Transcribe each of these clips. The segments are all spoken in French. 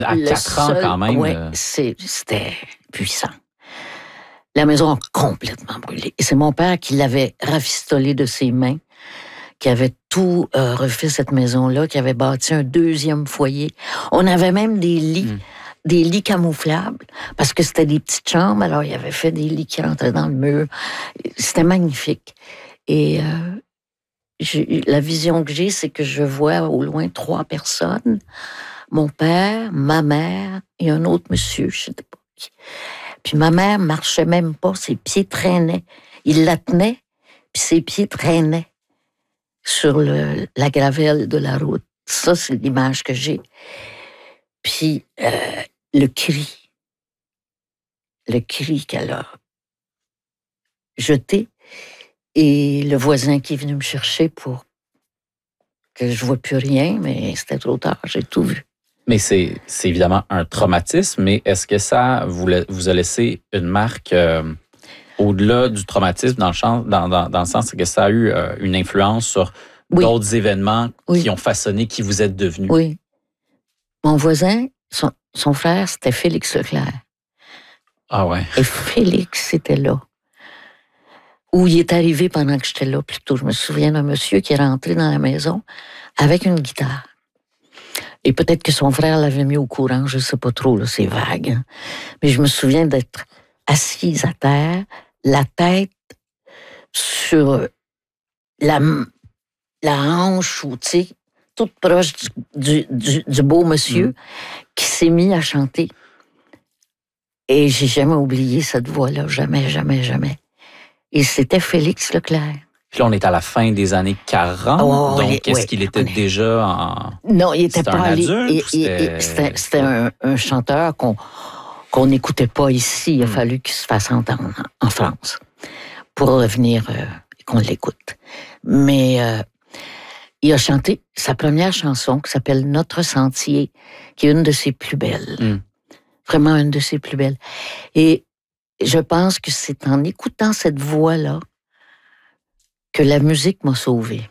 À 4 ans, quand même. Oui, c'était puissant. La maison a complètement brûlé. Et c'est mon père qui l'avait rafistolé de ses mains, qui avait tout refait cette maison-là, qui avait bâti un deuxième foyer. On avait même des lits camouflables, parce que c'était des petites chambres, alors il avait fait des lits qui rentraient dans le mur. C'était magnifique. Et la vision que j'ai, c'est que je vois au loin 3 personnes. Mon père, ma mère et un autre monsieur, je sais pas qui. Puis ma mère marchait même pas, ses pieds traînaient. Il la tenait, puis ses pieds traînaient sur la gravelle de la route. Ça, c'est l'image que j'ai. Puis le cri qu'elle a jeté, et le voisin qui est venu me chercher pour que je vois plus rien, mais c'était trop tard, j'ai tout vu. Mais c'est évidemment un traumatisme, mais est-ce que ça vous a laissé une marque au-delà du traumatisme, dans le sens que ça a eu une influence sur d'autres événements qui ont façonné qui vous êtes devenu? Oui. Mon voisin, son frère, c'était Félix Leclerc. Ah ouais. Et Félix était là. Où il est arrivé pendant que j'étais là, plutôt. Je me souviens d'un monsieur qui est rentré dans la maison avec une guitare. Et peut-être que son frère l'avait mis au courant, je ne sais pas trop, là, c'est vague. Hein. Mais je me souviens d'être assise à terre, la tête sur la hanche, ou tu sais, toute proche du beau monsieur qui s'est mis à chanter. Et j'ai jamais oublié cette voix-là, jamais, jamais, jamais. Et c'était Félix Leclerc. Puis là, on est à la fin des années 40, donc est-ce qu'il était déjà en... Non, il était pas allé. Adulte, c'était un chanteur qu'on n'écoutait pas ici. Il a fallu qu'il se fasse entendre en France pour revenir et qu'on l'écoute. Mais il a chanté sa première chanson qui s'appelle « Notre sentier », qui est une de ses plus belles. Vraiment une de ses plus belles. Et je pense que c'est en écoutant cette voix-là que la musique m'a sauvée.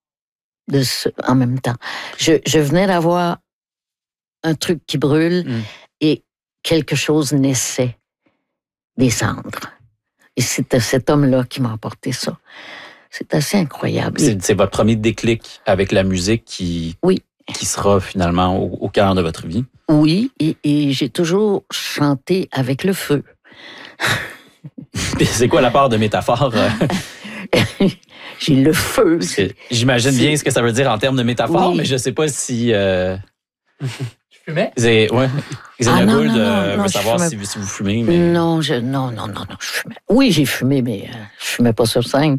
En même temps. Je venais d'avoir un truc qui brûle et quelque chose naissait des cendres. Et c'était cet homme-là qui m'a apporté ça. C'est assez incroyable. C'est votre premier déclic avec la musique qui sera finalement au cœur de votre vie. Oui, et j'ai toujours chanté avec le feu. C'est quoi la part de métaphore? J'ai le feu. J'imagine bien ce que ça veue dire en termes de métaphore, mais je ne sais pas si... Tu fumais? Oui. Isabelle Gould veut savoir si vous fumez. Mais... Non, je fumais. Oui, j'ai fumé, mais je fumais pas sur scène.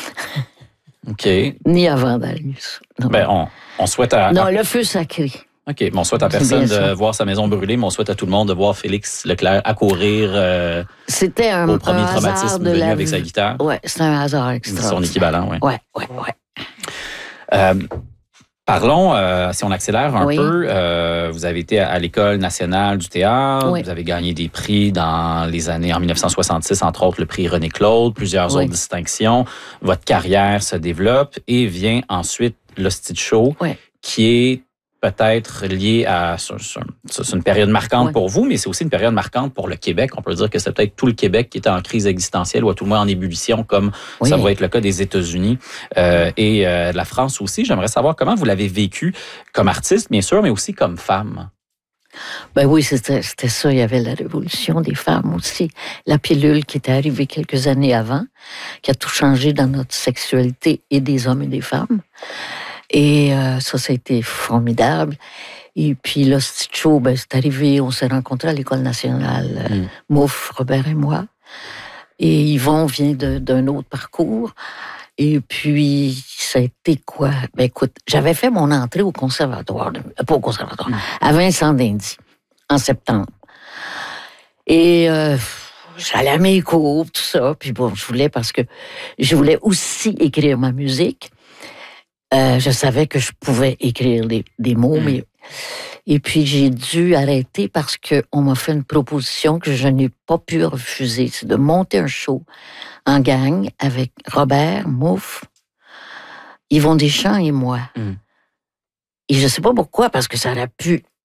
OK. Ni avant d'aller. Ben, on souhaite à... Non, le feu sacré. OK. On souhaite à personne de voir sa maison brûler, mais on souhaite à tout le monde de voir Félix Leclerc accourir c'était au premier traumatisme venu avec sa guitare. Oui, c'était un hasard extraordinaire. Son équivalent, oui. Oui. Parlons, si on accélère un peu, vous avez été à l'École nationale du théâtre, vous avez gagné des prix dans les années, en 1966, entre autres le prix René-Claude, plusieurs autres distinctions. Votre carrière se développe et vient ensuite l'Hostie de Show, qui est peut-être lié à... C'est une période marquante pour vous, mais c'est aussi une période marquante pour le Québec. On peut dire que c'est peut-être tout le Québec qui était en crise existentielle ou à tout le moins en ébullition, comme ça va être le cas des États-Unis et de la France aussi. J'aimerais savoir comment vous l'avez vécu comme artiste, bien sûr, mais aussi comme femme. Ben oui, c'était ça. Il y avait la révolution des femmes aussi. La pilule qui était arrivée quelques années avant, qui a tout changé dans notre sexualité et des hommes et des femmes. Et ça a été formidable. Et puis l'Hostie de Show, c'est arrivé, on s'est rencontrés à l'École nationale, Mouf, Robert et moi. Et Yvon vient d'un autre parcours. Et puis, ça a été quoi? Ben écoute, j'avais fait mon entrée au conservatoire, pas au conservatoire, à Vincent d'Indy, en septembre. Et j'allais à mes cours, tout ça. Puis bon, je voulais aussi écrire ma musique. Je savais que je pouvais écrire des mots, mais... Et puis, j'ai dû arrêter parce qu'on m'a fait une proposition que je n'ai pas pu refuser. C'est de monter un show en gang avec Robert, Mouf, Yvon Deschamps et moi. Et je ne sais pas pourquoi, parce que ça aurait pu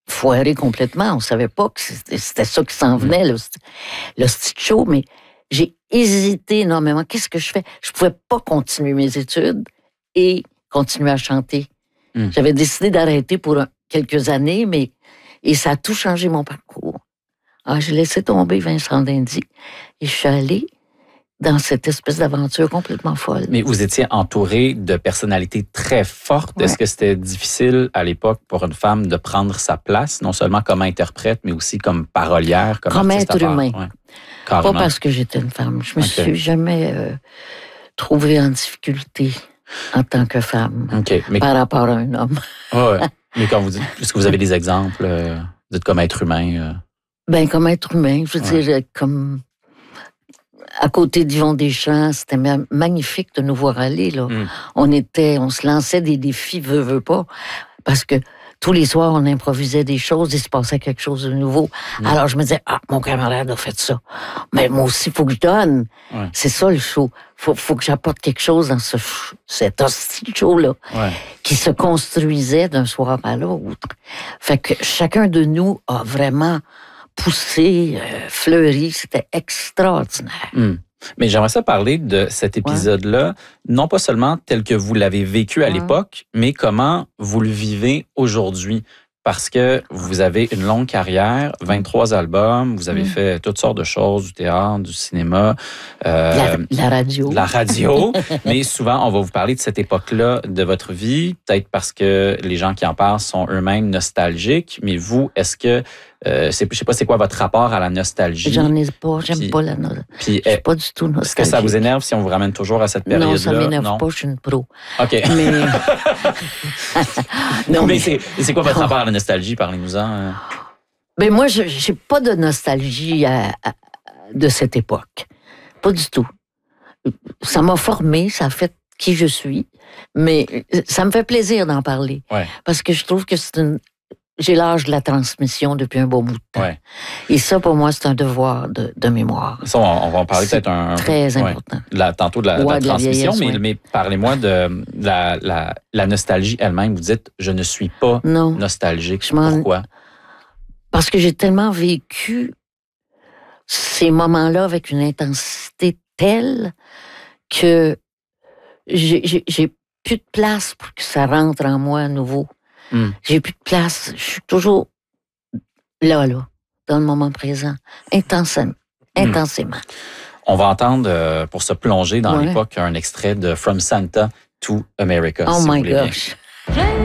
foiré complètement. On ne savait pas que c'était ça qui s'en venait, le petit show, mais j'ai hésité énormément. Qu'est-ce que je fais? Je ne pouvais pas continuer mes études et continuer à chanter. J'avais décidé d'arrêter pour quelques années, et ça a tout changé mon parcours. Alors, j'ai laissé tomber Vincent d'Indy et je suis allée dans cette espèce d'aventure complètement folle. Mais vous étiez entourée de personnalités très fortes. Ouais. Est-ce que c'était difficile à l'époque pour une femme de prendre sa place, non seulement comme interprète, mais aussi comme parolière, comme être humain. Ouais. Pas parce que j'étais une femme. Je me suis jamais trouvée en difficulté en tant que femme par rapport à un homme. Ouais. Mais quand vous dites, est-ce que vous avez des exemples, vous dites comme être humain? Ben, comme être humain, je veux dire, comme... À côté d'Yvon Deschamps, c'était magnifique de nous voir aller, là. On se lançait des défis, veut pas, parce que tous les soirs, on improvisait des choses, il se passait quelque chose de nouveau. Alors, je me disais, mon camarade a fait ça. Mais moi aussi, il faut que je donne. C'est ça, le show. Faut que j'apporte quelque chose dans cet hostile show-là, qui se construisait d'un soir à l'autre. Fait que chacun de nous a vraiment poussé, fleuri, c'était extraordinaire. Mais j'aimerais ça parler de cet épisode-là, non pas seulement tel que vous l'avez vécu à l'époque, mais comment vous le vivez aujourd'hui. Parce que vous avez une longue carrière, 23 albums, vous avez fait toutes sortes de choses, du théâtre, du cinéma. La radio. La radio. Mais souvent, on va vous parler de cette époque-là de votre vie, peut-être parce que les gens qui en parlent sont eux-mêmes nostalgiques. Mais vous, est-ce que... je sais pas c'est quoi votre rapport à la nostalgie. J'en ai pas, j'aime pas la nostalgie. Je suis pas du tout nostalgique. Est-ce que ça vous énerve si on vous ramène toujours à cette période-là? Non, ça m'énerve pas, je suis une pro. OK. Mais... non, mais c'est quoi votre rapport à la nostalgie? Parlez-nous-en. Ben moi, j'ai pas de nostalgie de cette époque. Pas du tout. Ça m'a formé, ça a fait qui je suis, mais ça me fait plaisir d'en parler. Parce que je trouve que j'ai l'âge de la transmission depuis un bon bout de temps. Et ça, pour moi, c'est un devoir de mémoire. Ça, on va en parler peut-être très important. Tantôt de la transmission, mais parlez-moi de la nostalgie elle-même. Vous dites, je ne suis pas nostalgique. Pourquoi? Parce que j'ai tellement vécu ces moments-là avec une intensité telle que j'ai plus de place pour que ça rentre en moi à nouveau. J'ai plus de place. Je suis toujours là, dans le moment présent, intensément. On va entendre, pour se plonger dans l'époque, un extrait de From Santa to America. Oh my gosh!